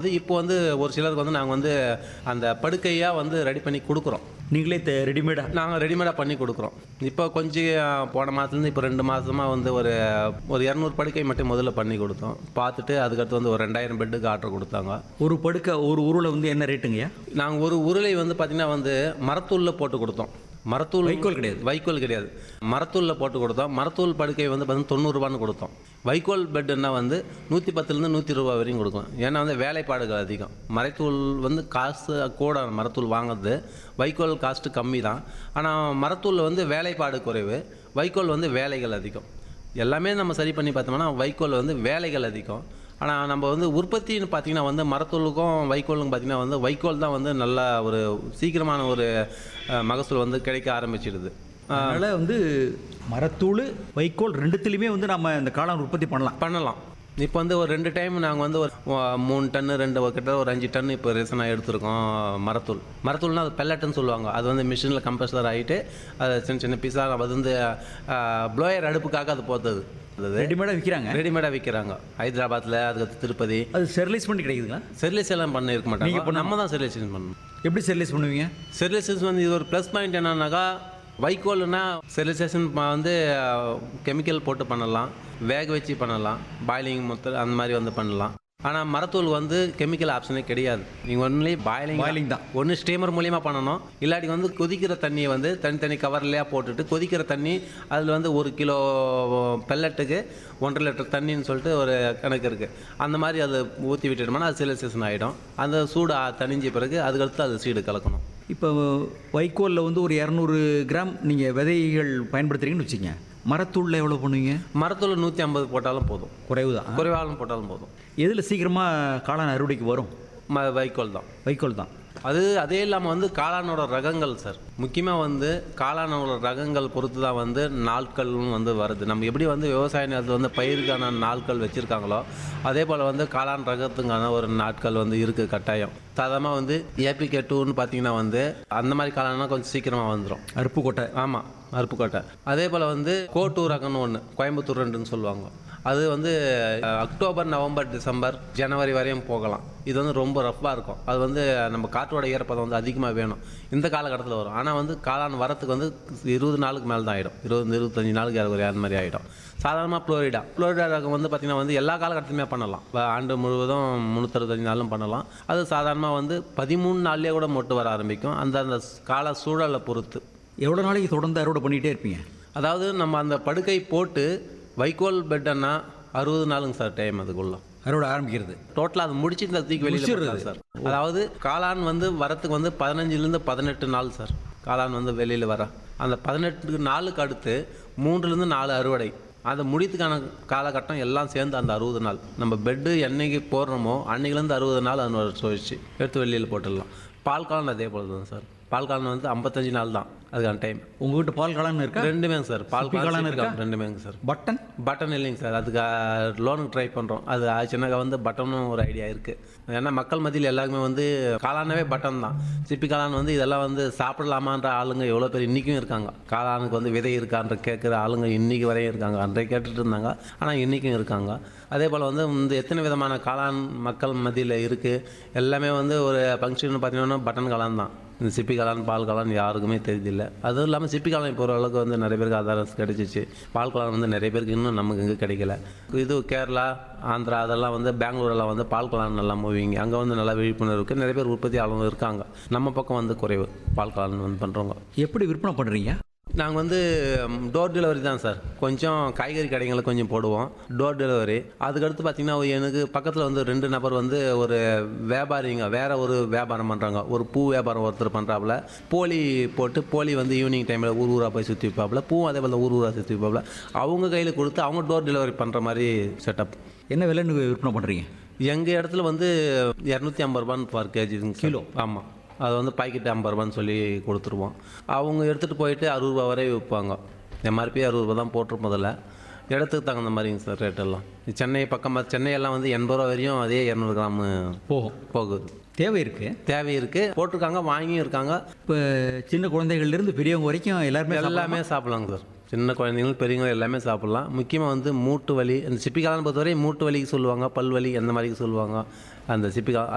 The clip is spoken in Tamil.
இப்போ வந்து ஒரு சிலருக்கு வந்து நாங்கள் வந்து அந்த படுக்கையாக வந்து ரெடி பண்ணி கொடுக்குறோம். நீங்களே ரெடிமேடா? நாங்கள் ரெடிமேடாக பண்ணி கொடுக்குறோம். இப்போ கொஞ்சம் போன மாதத்துலேருந்து இப்போ 2 மாதமாக வந்து ஒரு 200 படுக்கை மட்டும் முதல்ல பண்ணி கொடுத்தோம். பார்த்துட்டு அதுக்கடுத்து வந்து ஒரு 2000 பெட்டுக்கு ஆர்டர் கொடுத்தாங்க. ஒரு படுக்கை ஒரு உருளை வந்து என்ன ரேட்டுங்கய்யா? நாங்கள் ஒரு உருளை வந்து பார்த்திங்கன்னா வந்து மரத்தூளில் போட்டு கொடுத்தோம். மரத்தூள் வைக்கோல் கிடையாது. வைக்கோல் கிடையாது, மரத்தூளில் போட்டு கொடுத்தோம். மரத்தூள் படுக்கை வந்து பார்த்தீங்கன்னா 90 ரூபான்னு கொடுத்தோம். வைக்கோல் பெட்டுன்னா வந்து 110லேருந்து 120 ரூபா வரையும் கொடுக்கும். ஏன்னா வந்து வேலைப்பாடுகள் அதிகம். மரத்தூள் வந்து காசு கூட, மரத்தூள் வாங்குறது. வைக்கோல் காஸ்ட்டு கம்மி தான். ஆனால் மரத்தூளில் வந்து வேலைப்பாடு குறைவு, வைக்கோல் வந்து வேலைகள் அதிகம். எல்லாமே நம்ம சரி பண்ணி பார்த்தோம்னா வைக்கோல் வந்து வேலைகள் அதிகம். ஆனால் நம்ம வந்து உற்பத்தின்னு பார்த்திங்கன்னா வந்து மரத்தூளுக்கும் வைக்கோலுக்கும் பார்த்திங்கன்னா வந்து வைக்கோல் தான் வந்து நல்ல ஒரு சீக்கிரமான ஒரு மகசூல் வந்து கிடைக்க ஆரம்பிச்சிடுது. அதனால் வந்து மரத்தூள் வைக்கோல் ரெண்டுத்துலேயுமே வந்து நம்ம இந்த காளான் உற்பத்தி பண்ணலாம். இப்போ வந்து ஒரு 2 டைம் நாங்கள் வந்து ஒரு 3 டன்னு கிட்ட ஒரு 5 டன் இப்போ ரீசனாக எடுத்துருக்கோம். மரத்தூள்னால் அது பெல்லட்டுன்னு சொல்லுவாங்க. அது வந்து மிஷினில் கம்ப்ரஸர் ஆகிட்டு அது சின்ன சின்ன பீஸாக அது வந்து ப்ளோயர் அடுப்புக்காக அது போத்தது. ரெடிமேடாக விற்கிறாங்க ஹைதராபாத்தில், அதுக்கு திருப்பதி. அது ஸ்டெர்லைஸ் பண்ணி கிடைக்குதுங்களா? ஸ்டெர்லைஸ் எல்லாம் பண்ண இருக்க மாட்டாங்க. இப்போ நம்ம தான் ஸ்டெர்லைசேஷன் பண்ணணும். எப்படி ஸ்டெர்லைஸ் பண்ணுவீங்க? ஸ்டெர்லைசேஷன் வந்து இது ஒரு ப்ளஸ் பாயிண்ட் என்னன்னாக்கா, வைக்கோல்னா ஸ்டெரிலைசேஷன் வந்து கெமிக்கல் போட்டு பண்ணலாம், வேக வச்சு பண்ணலாம், பாயிலிங் அந்த மாதிரி வந்து பண்ணலாம். ஆனால் மரத்தூள் வந்து கெமிக்கல் ஆப்ஷனே கிடையாது. நீங்கள் ஒன்லி பாயிலிங் தான். ஒன்று ஸ்டீமர் மூலியமாக பண்ணணும், இல்லாட்டி வந்து கொதிக்கிற தண்ணியை வந்து தனித்தனி கவர்லையா போட்டுட்டு கொதிக்கிற தண்ணி அதில் வந்து 1 கிலோ பெல்லட்டுக்கு 1.5 லிட்டர் தண்ணின்னு சொல்லிட்டு ஒரு கணக்கு இருக்குது. அந்த மாதிரி அதை ஊற்றி விட்டுட்டோம்னா அது ஸ்டெரிலைசேஷன் ஆகிடும். அந்த சூடு தணிஞ்ச பிறகு அதுக்கடுத்து அது சீடு கலக்கணும். இப்போ வைக்கோலில் வந்து ஒரு 200 கிராம் நீங்கள் விதைகள் பயன்படுத்துகிறீங்கன்னு வச்சுங்க, மரத்தூளில் எவ்வளோ பண்ணுவீங்க? மரத்தூள் 150 போட்டாலும் போதும். குறைவாலும் போட்டாலும் போதும். எதில் சீக்கிரமாக காளான் அறுவடைக்கு வரும்? வைக்கோல் தான். அதே இல்லாமல் வந்து காளானோட ரகங்கள் சார், முக்கியமாக வந்து காளானோட ரகங்கள் பொறுத்து தான் வந்து நாட்களும் வந்து வருது. நம்ம எப்படி வந்து விவசாய நிலத்தில் வந்து பயிருக்கான நாட்கள் வச்சுருக்காங்களோ அதே போல் வந்து காளான் ரகத்துக்கான ஒரு நாட்கள் வந்து இருக்குது கட்டாயம். சாதாரணமாக வந்து ஏபிகே 2ன்னு பார்த்தீங்கன்னா வந்து அந்த மாதிரி காளானா கொஞ்சம் சீக்கிரமாக வந்துடும். அருப்புக்கோட்டை. ஆமாம், அருப்புக்கோட்டை. அதே போல் வந்து கோட்டூ ரகம்னு ஒன்று, கோயம்புத்தூர் 2ன்னு சொல்லுவாங்க. அது வந்து அக்டோபர், நவம்பர், டிசம்பர், ஜனவரி வரையும் போகலாம். இது வந்து ரொம்ப ரஃப்பாக இருக்கும். அது வந்து நம்ம காற்றோட ஈரப்பதம் வந்து அதிகமாக வேணும். இந்த காலகட்டத்தில் வரும். ஆனால் வந்து காளான் வரத்துக்கு வந்து 20 நாளுக்கு மேலே தான் ஆகிடும். 20-25 நாளுக்கு அந்த மாதிரி ஆகிடும். சாதாரணமாக ஃப்ளோரிடா ரகம் வந்து பார்த்திங்கன்னா வந்து எல்லா காலகட்டத்திலுமே பண்ணலாம். ஆண்டு முழுவதும் 365 நாளும் பண்ணலாம். அது சாதாரணமாக வந்து 13 நாள்லேயே கூட மொட்டு வர ஆரம்பிக்கும். அந்த கால சூழலை பொறுத்து. எவ்வளோ நாளைக்கு தொடர்ந்து அறுவடை பண்ணிகிட்டே இருப்பீங்க? அதாவது நம்ம அந்த படுக்கை போட்டு வைக்கோல் பெட்டன்னா 60 நாளுங்க சார் டைம். அதுக்குள்ள அறுவடை ஆரம்பிக்கிறது. டோட்டலாக அது முடிச்சு இந்த தூக்கி வெளியில் சார். அதாவது காளான் வந்து வரத்துக்கு வந்து 15லேருந்து 18 நாள் சார். காளான் வந்து வெளியில் வர அந்த 18 நாளுக்கு அடுத்து 3லேருந்து 4 அறுவடை. அதை முடித்துக்கான காலகட்டம் எல்லாம் சேர்ந்து அந்த 60 நாள். நம்ம பெட்டு என்னைக்கு போடுறோமோ அன்னைக்குலேருந்து 60 நாள் அது சுழற்சி எடுத்து வெளியில் போட்டுடலாம். பால் காளான் அதே போல் தான் சார். பால் காளான் வந்து 55 நாள் தான் அதுக்கான டைம். உங்கள்கிட்ட பால் காளான் இருக்கா? ரெண்டுமேங்க சார். பால் காளான் இருக்கா? ரெண்டுமேங்க சார். பட்டன் இல்லைங்க சார். அதுக்கு லோனுக்கு ட்ரை பண்ணுறோம். அது ஆச்சுன்னாக்கா வந்து பட்டனும் ஒரு ஐடியா இருக்குது. ஏன்னா மக்கள் மத்தியில் எல்லாருமே வந்து காளானவே பட்டன் தான். சிப்பி காளான் வந்து இதெல்லாம் வந்து சாப்பிடலாமான்ற ஆளுங்க எவ்வளோ பேர் இன்றைக்கும் இருக்காங்க. காளானுக்கு வந்து விதை இருக்கான்ற கேட்குற ஆளுங்க இன்றைக்கி வரையும் இருக்காங்க. அன்றைக்கு கேட்டுட்டு இருந்தாங்க, ஆனால் இன்றைக்கும் இருக்காங்க. அதே போல் வந்து எத்தனை விதமான காளான் மக்கள் மத்தியில் இருக்குது. எல்லாமே வந்து ஒரு ஃபங்க்ஷன் பார்த்தீங்கன்னா பட்டன் காளான் தான். இந்த சிப்பி காளான், பால் காளான் யாருக்குமே தெரிஞ்சில்லை. அதுவும் இல்லாமல் சிப்பி காளான் இப்போ ஓரளவுக்கு வந்து நிறைய பேருக்கு ஆதாரம் கிடைச்சிச்சு. பால் காளான் வந்து நிறைய பேருக்கு இன்னும் நமக்கு இங்கே கிடைக்கல. இது கேரளா, ஆந்திரா, அதெல்லாம் வந்து பெங்களூரெல்லாம் வந்து பால் காளான் நல்லா மூவிங்க. அங்கே வந்து நல்லா விழிப்புணர்வு இருக்குது. நிறைய பேர் உற்பத்தியாளர்கள் இருக்காங்க. நம்ம பக்கம் வந்து குறைவு பால் காளான் வந்து பண்ணுறவங்க. எப்படி விற்பனை பண்ணுறீங்க? நாங்கள் வந்து டோர் டெலிவரி தான் சார். கொஞ்சம் காய்கறி கடைகளை கொஞ்சம் போடுவோம் டோர் டெலிவரி. அதுக்கடுத்து பார்த்திங்கன்னா எனக்கு பக்கத்தில் வந்து 2 நபர் வந்து ஒரு வியாபாரிங்க வேறு ஒரு வியாபாரம் பண்ணுறாங்க. ஒரு பூ வியாபாரம் ஒருத்தர் பண்ணுறாப்புல. போலி வந்து ஈவினிங் டைமில் ஊராக போய் சுற்றி வைப்பாப்புல. பூவும் அதே போல் ஊராக சுற்றி வைப்பாப்புல. அவங்க கையில் கொடுத்து அவங்க டோர் டெலிவரி பண்ணுற மாதிரி செட்டப். என்ன விலைன்னு விற்பனை பண்ணுறீங்க? எங்கள் இடத்துல வந்து 250 ரூபான்னு பர் கேஜி கிலோ. ஆமாம், அது வந்து பாக்கெட்டு 50 ரூபான்னு சொல்லி கொடுத்துருவோம். அவங்க எடுத்துகிட்டு போயிட்டு 60 ரூபா வரை விற்பாங்க. எம்ஆர்பி 60 ரூபா தான் போட்டிருப்போம். முதல்ல இடத்துக்கு தகுந்த மாதிரிங்க சார் ரேட்டெல்லாம். சென்னை பக்கமாக சென்னையெல்லாம் வந்து 80 ரூபா வரையும் அதே 200 கிராம் போகுது. தேவை இருக்குது போட்டிருக்காங்க, வாங்கியும் இருக்காங்க. இப்போ சின்ன குழந்தைகள்லேருந்து பெரியவங்க வரைக்கும் எல்லாமே சாப்பிட்லாங்க சார். சின்ன குழந்தைங்களும் பெரியவங்க எல்லாமே சாப்பிட்லாம். முக்கியமாக வந்து மூட்டு வலி, அந்த சிப்பி காளான் பொறுத்தவரை மூட்டு வலிக்கு சொல்லுவாங்க, பல் வலி அந்த மாதிரி சொல்லுவாங்க. அந்த சிப்பி